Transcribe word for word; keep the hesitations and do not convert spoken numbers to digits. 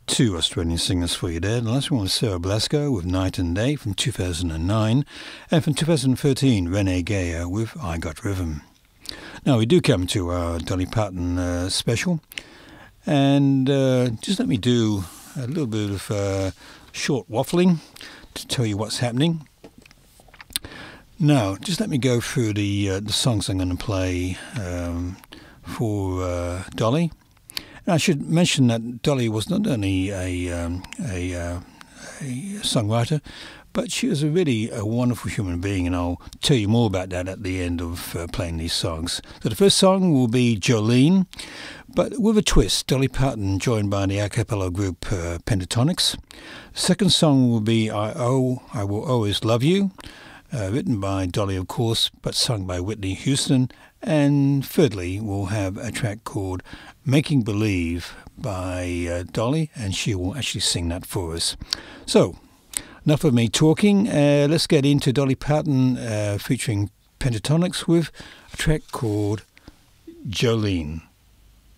Two Australian singers for you there. The last one was Sarah Blasco with Night and Day from two thousand nine, and from two thousand thirteen, Renee Geyer with I Got Rhythm. Now we do come to our Dolly Parton uh, special, and uh, just let me do a little bit of uh, short waffling to tell you what's happening. Now, just let me go through the uh, the songs I'm going to play um, for uh, Dolly. I should mention that Dolly was not only a um, a, uh, a songwriter, but she was a really a wonderful human being, and I'll tell you more about that at the end of uh, playing these songs. So the first song will be Jolene, but with a twist. Dolly Parton joined by the a cappella group uh, Pentatonix. The second song will be I Oh, I Will Always Love You, uh, written by Dolly, of course, but sung by Whitney Houston. And thirdly, we'll have a track called Making Believe by uh, Dolly, and she will actually sing that for us. So, enough of me talking. Uh, let's get into Dolly Parton uh, featuring Pentatonix with a track called Jolene.